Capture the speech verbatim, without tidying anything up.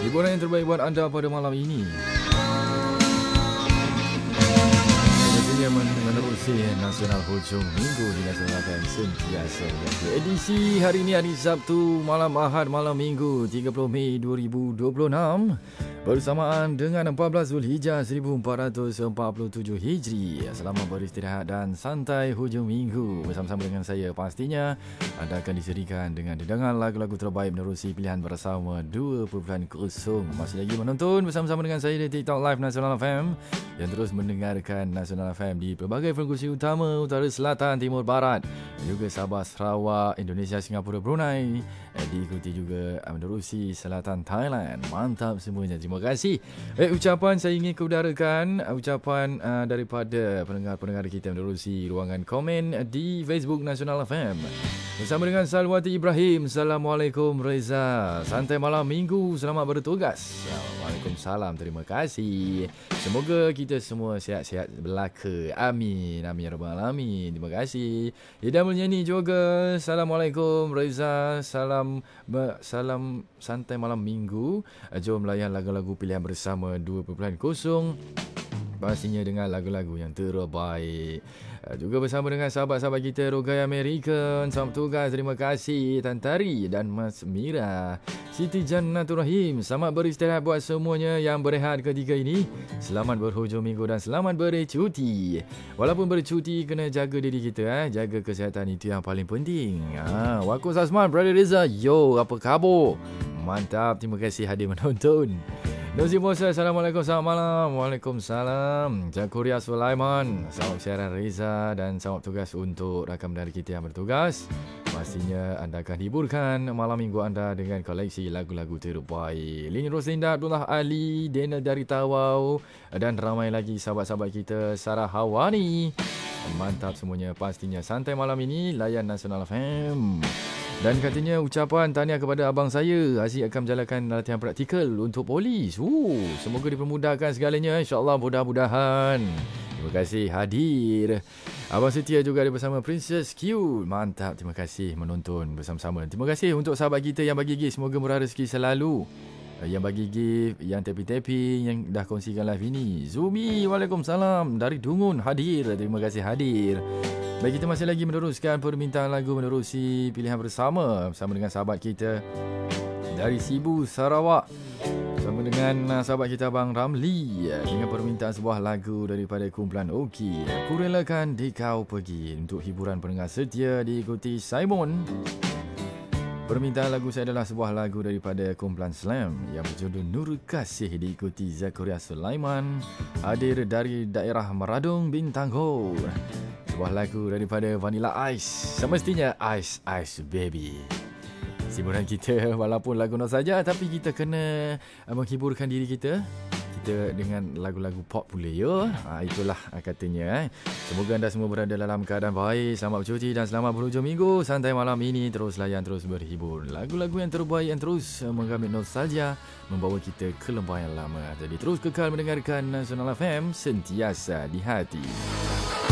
hiburan yang terbaik buat anda pada malam ini. Sepertinya menerusi Nasional Hujung Minggu di Nasional F M sentiasa. Edisi hari ini hari Sabtu, malam Ahad, malam Minggu tiga puluh Mei dua ribu dua puluh enam. Bersamaan dengan empat belas Zulhijjah seribu empat ratus empat puluh tujuh Hijri. Selamat beristirahat dan santai hujung minggu bersama-sama dengan saya. Pastinya anda akan diserikan dengan dedangan lagu-lagu terbaik menerusi pilihan bersama dua titik kosong. Masih lagi menonton bersama-sama dengan saya di TikTok Live Nasional F M yang terus mendengarkan Nasional F M di pelbagai frekuensi utama utara, selatan, timur, barat dan juga Sabah, Sarawak, Indonesia, Singapura, Brunei. Diikuti juga menerusi selatan Thailand. Mantap semuanya. Terima kasih. Eh, ucapan saya ingin keudarakan ucapan uh, daripada pendengar-pendengar kita menerusi ruangan komen di Facebook Nasional F M. Bersama dengan Salwati Ibrahim. Assalamualaikum Reza. Santai malam minggu. Selamat bertugas. Waalaikumsalam. Terima kasih. Semoga kita semua sihat-sihat belaka. Amin. Amin ya rabbal alamin. Terima kasih. Ida menyanyi juga. Assalamualaikum Reza. Salam salam santai malam minggu. Jom layan lagu-lagu pilihan bersama dua titik kosong. Pastinya dengan lagu-lagu yang terbaik. Juga bersama dengan sahabat-sahabat kita Rogai American. Selamat tugas, terima kasih Tantari dan Mas Mira. Siti Jannatul Rahim. Selamat beristirahat buat semuanya yang berehat ketika ini. Selamat berhujung minggu dan selamat bercuti. Walaupun bercuti, kena jaga diri kita, eh. Jaga kesihatan, itu yang paling penting. Ha, Wakus Asman, Brother Reza. Yo, apa khabar? Mantap, terima kasih hadir menonton. Nozi Musa, Assalamualaikum, selamat malam. Waalaikumsalam. Jakuria Sulaiman. Selamat siaran Reza dan selamat tugas untuk rakan dari kita yang bertugas. Pastinya anda akan hiburkan malam minggu anda dengan koleksi lagu-lagu terbaik. Lini Roslinda, Abdullah Ali, Daniel dari Tawau dan ramai lagi sahabat-sahabat kita, Sarah Hawani. Mantap semuanya. Pastinya santai malam ini layan Nasional F M. Dan katanya ucapan tahniah kepada abang saya. Aziz akan menjalankan latihan praktikal untuk polis. Uh, semoga dipermudahkan segalanya. InsyaAllah, mudah-mudahan. Terima kasih hadir. Abang setia juga ada bersama Princess Q. Mantap, terima kasih menonton bersama-sama. Terima kasih untuk sahabat kita yang bagi gift. Semoga murah rezeki selalu. Yang bagi gift, yang tapping-tapping, yang dah kongsikan live ini. Zumi, Waalaikumsalam. Dari Dungun hadir. Terima kasih hadir. Baik, kita masih lagi meneruskan permintaan lagu menerusi pilihan bersama bersama dengan sahabat kita dari Sibu, Sarawak. Bersama dengan sahabat kita Abang Ramli dengan permintaan sebuah lagu daripada kumpulan Oki. Aku relakan di kau pergi. Untuk hiburan pendengar setia diikuti Simon. Permintaan lagu saya adalah sebuah lagu daripada kumpulan Slam yang berjudul Nur Kasih, diikuti Zakaria Sulaiman, hadir dari daerah Meradung, Bintang Hor. Sebuah lagu daripada Vanilla Ice. Semestinya Ice Ice Baby. Hiburan kita walaupun lagu no saja, tapi kita kena menghiburkan diri kita. Kita dengan lagu-lagu pop pula ya. Ha, itulah katanya. Eh. Semoga anda semua berada dalam keadaan baik. Selamat bercuti dan selamat berhujung minggu. Santai malam ini terus layan, terus berhibur. Lagu-lagu yang terbaik yang terus menggamit nostalgia, membawa kita ke lembah yang lama. Jadi terus kekal mendengarkan Nasional F M sentiasa di hati.